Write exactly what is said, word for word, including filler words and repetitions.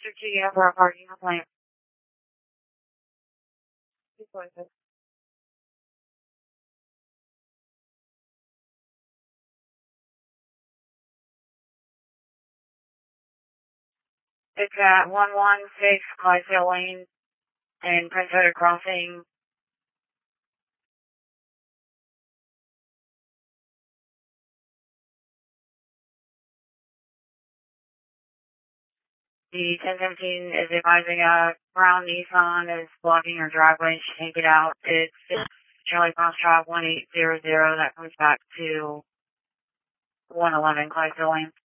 District two, you have our parking complaint. It's at one one six Clydesdale Lane in Prince Edward Crossing. The ten seventeen is advising a brown Nissan is blocking your driveway. She can't get out. It's Charlie Foxtrot one eight zero zero. That comes back to one eleven Clydesdale Lane.